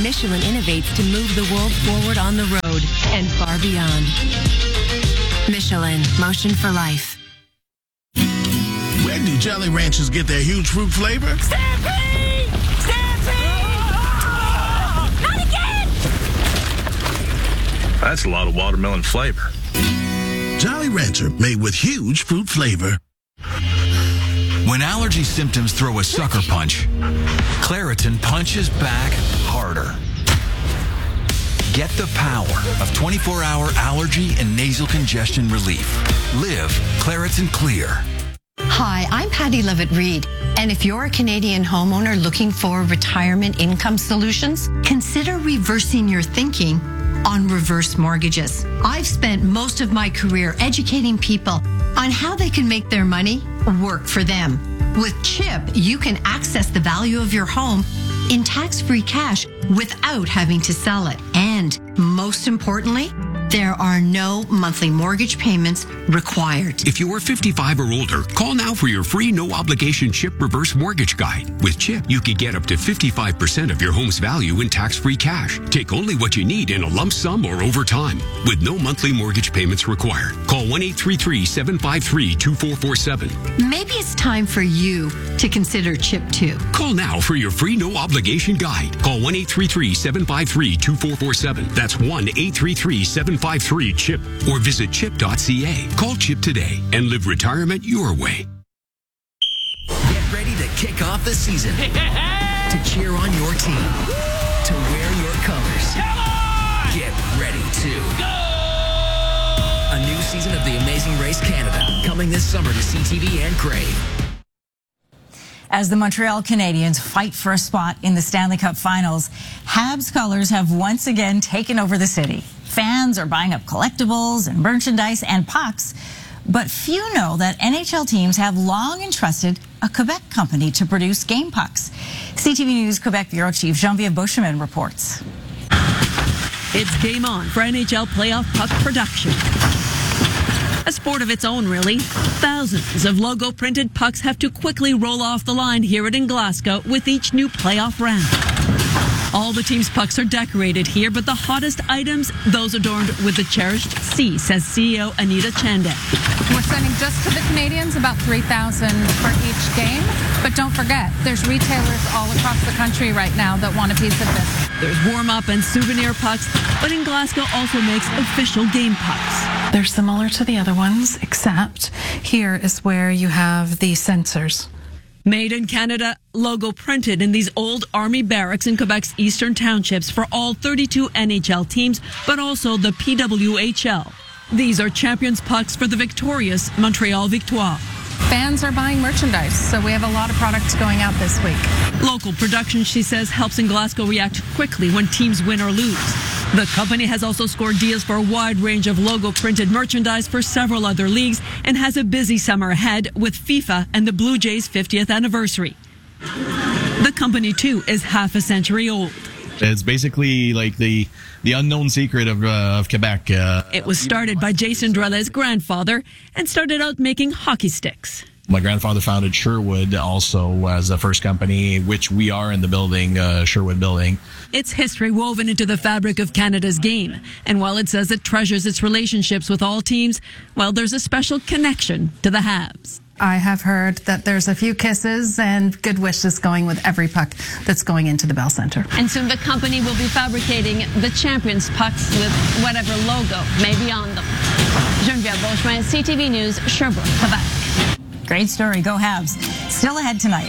Michelin innovates to move the world forward on the road and far beyond. Michelin, motion for life. Where do Jolly Ranchers get their huge fruit flavor? Stampede! Stampede! Not again! That's a lot of watermelon flavor. Jolly Rancher, made with huge fruit flavor. When allergy symptoms throw a sucker punch, Claritin punches back harder. Get the power of 24-hour allergy and nasal congestion relief. Live Claritin Clear. Hi, I'm Patty Levitt-Reed, and if you're a Canadian homeowner looking for retirement income solutions, consider reversing your thinking on reverse mortgages. I've spent most of my career educating people on how they can make their money work for them. With CHIP, you can access the value of your home in tax-free cash without having to sell it. And most importantly, there are no monthly mortgage payments required. If you're 55 or older, call now for your free no-obligation CHIP reverse mortgage guide. With CHIP, you can get up to 55% of your home's value in tax-free cash. Take only what you need in a lump sum or over time, with no monthly mortgage payments required. Call 1-833-753-2447. Maybe it's time for you to consider CHIP too. Call now for your free no-obligation guide. Call 1-833-753-2447. That's 1-833-753-CHIP. Or visit chip.ca. Call CHIP today and live retirement your way. Get ready to kick off the season. To cheer on your team. To wear your colors. Come on! Get ready to Go! A new season of The Amazing Race Canada, coming this summer to CTV and Crave. As the Montreal Canadiens fight for a spot in the Stanley Cup Finals, Habs colors have once again taken over the city. Fans are buying up collectibles and merchandise and pucks, but few know that NHL teams have long entrusted a Quebec company to produce game pucks. CTV News Quebec Bureau Chief Geneviève Beauchemin reports. It's game on for NHL playoff puck production. A sport of its own, really. Thousands of logo-printed pucks have to quickly roll off the line here in Glasgow with each new playoff round. All the team's pucks are decorated here, but the hottest items, those adorned with the cherished C, says CEO Anita Chande. We're sending just to the Canadians about 3,000 for each game. But don't forget, there's retailers all across the country right now that want a piece of this. There's warm-up and souvenir pucks, but in Glasgow also makes official game pucks. They're similar to the other ones, except here is where you have the sensors. Made in Canada, logo printed in these old army barracks in Quebec's eastern townships for all 32 NHL teams, but also the PWHL. These are champions pucks for the victorious Montreal Victoire. Fans are buying merchandise, so we have a lot of products going out this week. Local production, she says, helps in Glasgow react quickly when teams win or lose. The company has also scored deals for a wide range of logo-printed merchandise for several other leagues and has a busy summer ahead with FIFA and the Blue Jays' 50th anniversary. The company, too, is half a century old. It's basically like the unknown secret of Quebec. It was started by Jason Drellet's grandfather and started out making hockey sticks. My grandfather founded Sherwood also as the first company, which we are in the building, Sherwood building. Its history woven into the fabric of Canada's game. And while it says it treasures its relationships with all teams, well, there's a special connection to the Habs. I have heard that there's a few kisses and good wishes going with every puck that's going into the Bell Centre. And soon the company will be fabricating the champions pucks with whatever logo may be on them. Geneviève Beauchemin, CTV News, Sherbrooke, Quebec. Great story. Go Habs. Still ahead tonight.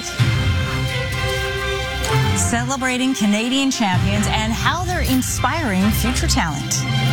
Celebrating Canadian champions and how they're inspiring future talent.